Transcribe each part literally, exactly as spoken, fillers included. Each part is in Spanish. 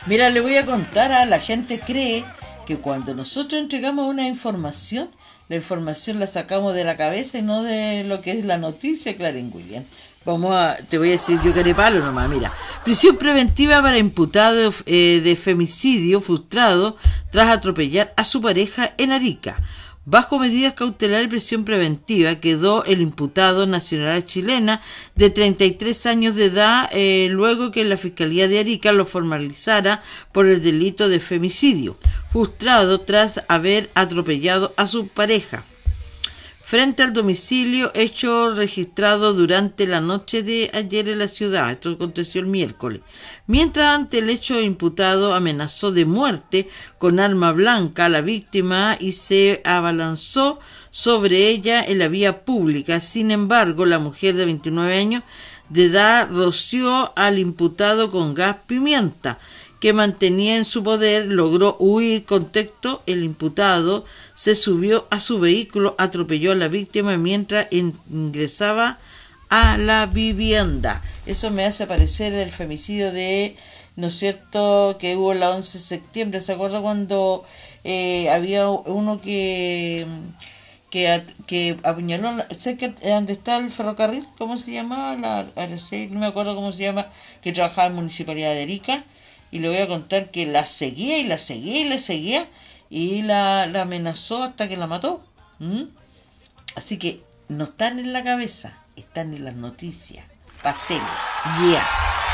Mira, le voy a contar a la gente cree que cuando nosotros entregamos una información, la información la sacamos de la cabeza y no de lo que es la noticia, Clarín William. Vamos a, te voy a decir yo que palo nomás, mira. Prisión preventiva para imputado eh, de femicidio frustrado tras atropellar a su pareja en Arica. Bajo medidas cautelares y prisión preventiva quedó el imputado nacional chilena de treinta y tres años de edad eh, luego que la Fiscalía de Arica lo formalizara por el delito de femicidio, frustrado tras haber atropellado a su pareja. Frente al domicilio, hecho registrado durante la noche de ayer en la ciudad. Esto aconteció el miércoles. Mientras ante el hecho imputado amenazó de muerte con arma blanca a la víctima y se abalanzó sobre ella en la vía pública. Sin embargo, la mujer de veintinueve años de edad roció al imputado con gas pimienta que mantenía en su poder, logró huir con texto. El imputado se subió a su vehículo, atropelló a la víctima mientras ingresaba a la vivienda. Eso me hace parecer el femicidio de, ¿no es cierto?, que hubo el once de septiembre. ¿Se acuerda cuando eh, había uno que que, que apuñaló, sé que donde está el ferrocarril, ¿cómo se llamaba? La, la, no me acuerdo cómo se llama, que trabajaba en Municipalidad de Arica. Y le voy a contar que la seguía y la seguía y la seguía y la, la amenazó hasta que la mató. ¿Mm? Así que no están en la cabeza, están en las noticias. Pasteles. Yeah.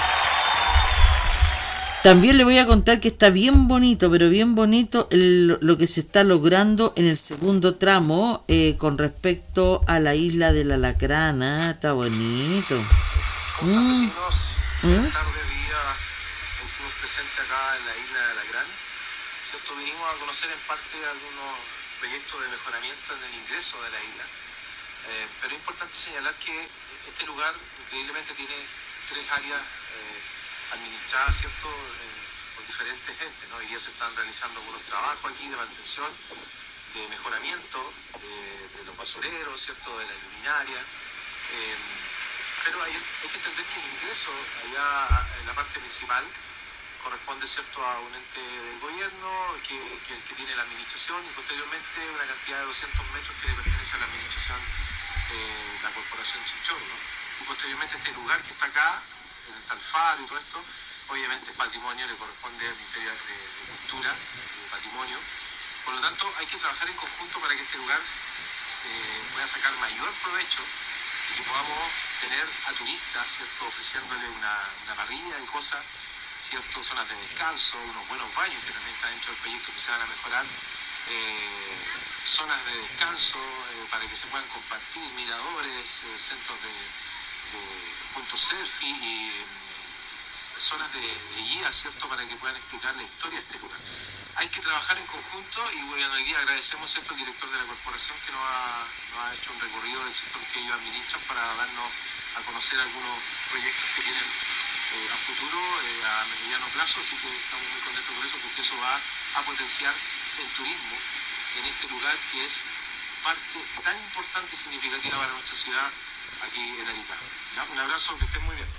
También le voy a contar que está bien bonito, pero bien bonito el, lo que se está logrando en el segundo tramo eh, con respecto a la isla de la Lacrana. Está bonito. ¿Mm? ¿Mm? Presente acá en la isla de Lacrán, ¿cierto? Vinimos a conocer en parte algunos proyectos de mejoramiento en el ingreso de la isla, eh, pero es importante señalar que este lugar increíblemente tiene tres áreas eh, administradas, ¿cierto?, eh, por diferentes entes, ¿no? Hoy día se están realizando algunos trabajos aquí de mantención, de mejoramiento de, de los basureros, ¿cierto?, de la luminaria, eh, pero hay, hay que entender que el ingreso allá en la parte principal corresponde, ¿cierto?, a un ente del gobierno que, que el que tiene la administración, y posteriormente una cantidad de doscientos metros que le pertenece a la administración de eh, la corporación Chinchorro, ¿no? Y posteriormente este lugar que está acá, en el Talfaro y todo esto, obviamente el patrimonio le corresponde al Ministerio de, de Cultura, de Patrimonio. Por lo tanto, hay que trabajar en conjunto para que este lugar se pueda sacar mayor provecho y que podamos tener a turistas, ¿cierto?, ofreciéndole una, una parrilla de cosas, ¿cierto?, zonas de descanso, unos buenos baños que también están dentro del proyecto que se van a mejorar, eh, zonas de descanso eh, para que se puedan compartir, miradores, eh, centros de, de puntos selfie y eh, zonas de, de guía, ¿cierto?, para que puedan explicar la historia de este lugar. Hay que trabajar en conjunto y bueno, hoy día agradecemos, ¿cierto?, al director de la corporación que nos ha, nos ha hecho un recorrido del sector que ellos administran para darnos a conocer algunos proyectos que tienen Eh, a futuro, eh, a mediano plazo, así que estamos muy contentos por eso, porque eso va a potenciar el turismo en este lugar que es parte tan importante y significativa para nuestra ciudad aquí en Arica. ¿Ya? Un abrazo, que estén muy bien.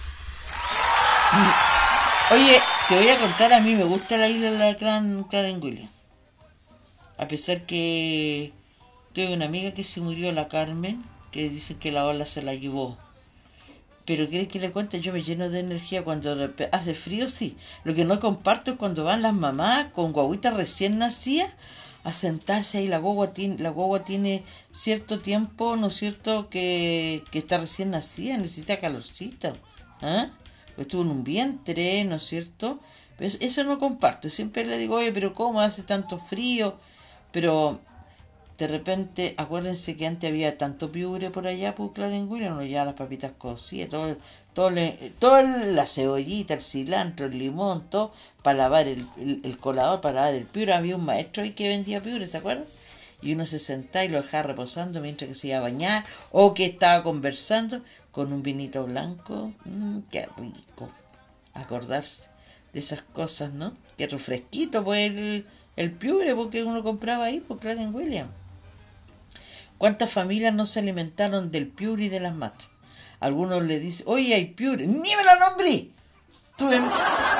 Oye, te voy a contar, a mí me gusta la isla de la Gran Clarín William, a pesar que tuve una amiga que se murió, la Carmen, que dicen que la ola se la llevó. Pero ¿quieres que le cuente? Yo me lleno de energía cuando hace frío, sí. Lo que no comparto es cuando van las mamás con guaguitas recién nacidas a sentarse ahí. La guagua tiene, la guagua tiene cierto tiempo, ¿no es cierto?, que, que está recién nacida, necesita calorcito. ¿Ah? Estuvo en un vientre, ¿no es cierto? Pero eso no comparto. Siempre le digo, oye, pero ¿cómo hace tanto frío? Pero de repente, acuérdense que antes había tanto piure por allá, por Clarín William, no, ya las papitas cocidas, todo, todo, le, todo el, la cebollita, el cilantro, el limón, todo, para lavar el, el, el colador, para lavar el piure. Había un maestro ahí que vendía piure, ¿se acuerdan? Y uno se sentaba y lo dejaba reposando mientras que se iba a bañar, o que estaba conversando con un vinito blanco. Mmm, qué rico acordarse de esas cosas, ¿no? Qué refresquito, pues, el, el piure, porque uno compraba ahí, por Clarín William. ¿Cuántas familias no se alimentaron del piure y de las matas? Algunos le dicen, oye, hay piure, ¡ni me lo nombré! Tuve,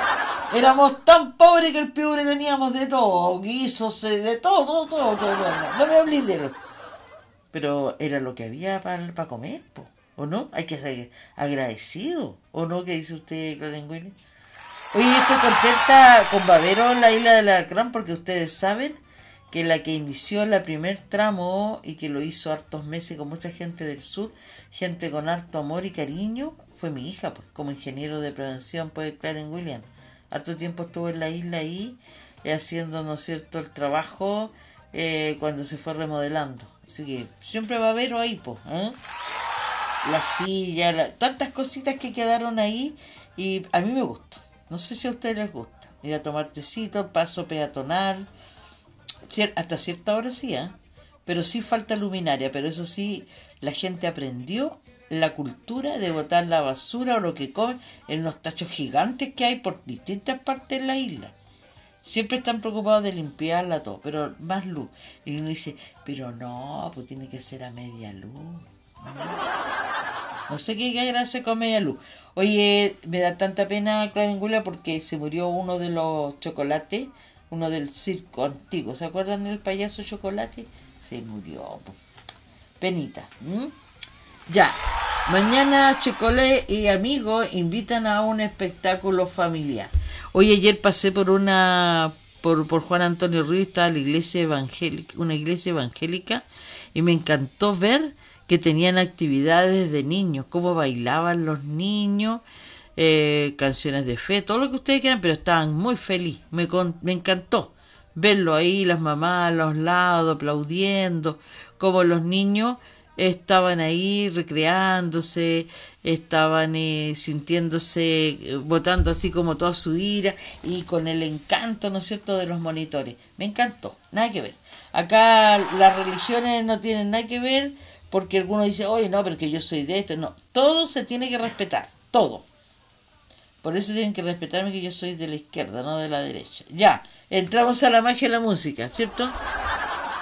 Éramos tan pobres que el peor teníamos de todo, guisos, eh, de todo, todo, todo, todo. No, no me hables de lo- Pero era lo que había para comer, po, ¿o no? Hay que ser agradecido, ¿o no? ¿Qué dice usted, Claren Willy? Oye, estoy contenta con Babero en la isla del Alacrán porque ustedes saben que la que inició la primer tramo y que lo hizo hartos meses con mucha gente del sur, gente con harto amor y cariño, fue mi hija, pues, como ingeniero de prevención, pues, Claren William. Harto tiempo estuvo en la isla ahí, eh, haciendo, ¿no es cierto?, el trabajo eh, cuando se fue remodelando. Así que siempre va a haber ahí, pues, ¿eh? La silla, la- tantas cositas que quedaron ahí y a mí me gustó. No sé si a ustedes les gusta. Ir a tomar tecito, paso peatonal, cier- hasta cierta hora sí, ¿eh? Pero sí falta luminaria, pero eso sí, la gente aprendió la cultura de botar la basura o lo que comen en unos tachos gigantes que hay por distintas partes de la isla. Siempre están preocupados de limpiarla todo, pero más luz. Y uno dice, pero no, pues tiene que ser a media luz. No sé qué gracia con media luz. Oye, me da tanta pena, Clavíngula, porque se murió uno de los chocolates, uno del circo antiguo. ¿Se acuerdan del payaso chocolate? Se murió. Po. Penita. ¿m? Ya. Mañana Chocolate y amigos invitan a un espectáculo familiar. Hoy ayer pasé por una por, por Juan Antonio Ruiz, estaba la iglesia evangélica, una iglesia evangélica, y me encantó ver que tenían actividades de niños, cómo bailaban los niños, eh, canciones de fe, todo lo que ustedes quieran, pero estaban muy felices. Me, con, me encantó verlo ahí, las mamás a los lados aplaudiendo, como los niños estaban ahí recreándose, estaban eh, sintiéndose, eh, botando así como toda su ira y con el encanto, ¿no es cierto?, de los monitores. Me encantó, nada que ver. Acá las religiones no tienen nada que ver porque algunos dicen, oye, no, porque yo soy de esto. No, todo se tiene que respetar, todo. Por eso tienen que respetarme que yo soy de la izquierda, no de la derecha. Ya, entramos a la magia de la música, ¿cierto?